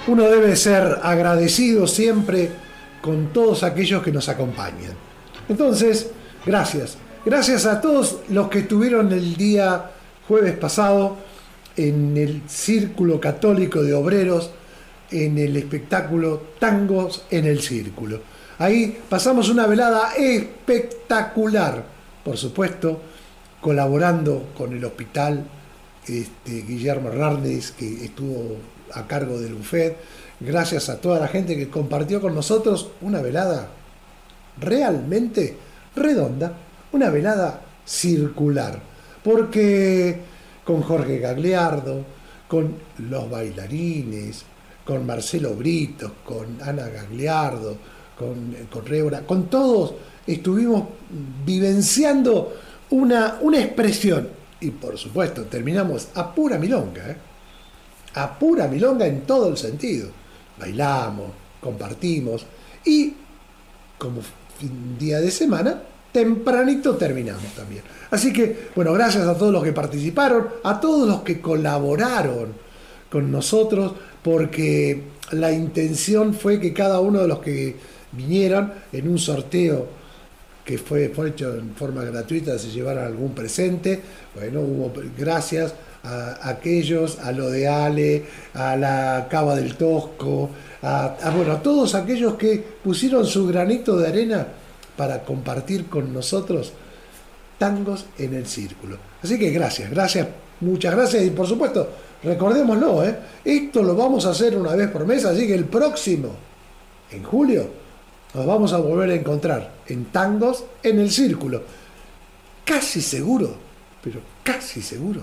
Uno debe ser agradecido siempre con todos aquellos que nos acompañan. Entonces, gracias. Gracias a todos los que estuvieron el día jueves pasado en el Círculo Católico de Obreros, en el espectáculo Tangos en el Círculo. Ahí pasamos una velada espectacular, por supuesto, colaborando con el hospital Guillermo Hernández, que estuvo a cargo del buffet. Gracias a toda la gente que compartió con nosotros una velada realmente redonda, una velada circular, porque con Jorge Gagliardo, con los bailarines, con Marcelo Britos, con Ana Gagliardo, con Rebra, con todos estuvimos vivenciando una expresión. Y por supuesto, terminamos a pura milonga, a pura milonga en todo el sentido. Bailamos, compartimos y como día de semana, tempranito terminamos también. Así que, bueno, gracias a todos los que participaron, a todos los que colaboraron con nosotros, porque la intención fue que cada uno de los que vinieran en un sorteo que fue hecho en forma gratuita, se llevaran algún presente. Bueno, hubo gracias a aquellos, a lo de Ale, a la Cava del Tosco, a todos aquellos que pusieron su granito de arena para compartir con nosotros Tangos en el Círculo. Así que gracias, muchas gracias, y por supuesto, recordémoslo, esto lo vamos a hacer una vez por mes, así que el próximo, en julio, nos vamos a volver a encontrar en Tangos en el Círculo. Casi seguro, pero casi seguro,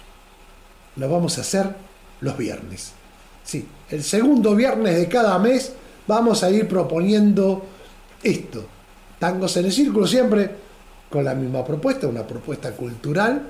lo vamos a hacer los viernes. Sí, el segundo viernes de cada mes vamos a ir proponiendo esto. Tangos en el Círculo, siempre con la misma propuesta, una propuesta cultural,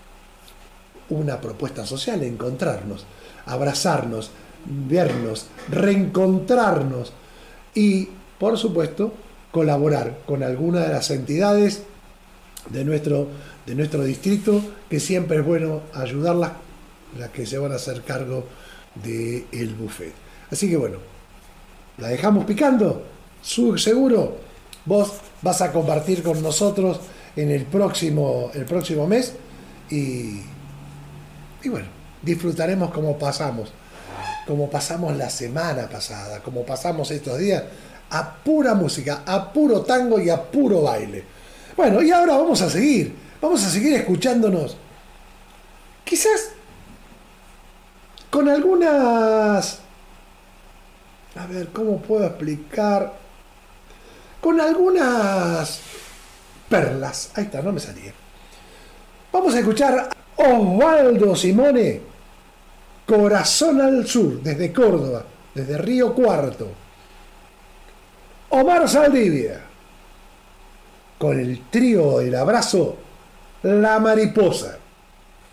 una propuesta social, encontrarnos, abrazarnos, vernos, reencontrarnos y, por supuesto, colaborar con alguna de las entidades de nuestro distrito, que siempre es bueno ayudarlas, las que se van a hacer cargo del buffet. Así que bueno, la dejamos picando. Seguro vos vas a compartir con nosotros en el próximo mes y bueno, disfrutaremos como pasamos la semana pasada, como pasamos estos días, a pura música, a puro tango y a puro baile. Bueno, y ahora vamos a seguir escuchándonos, quizás con algunas, a ver, ¿cómo puedo explicar? Con algunas perlas. Ahí está, no me salía. Vamos a escuchar a Osvaldo Simone, Corazón al Sur, desde Córdoba, desde Río Cuarto. Omar Saldivia, con el trío El Abrazo, La Mariposa.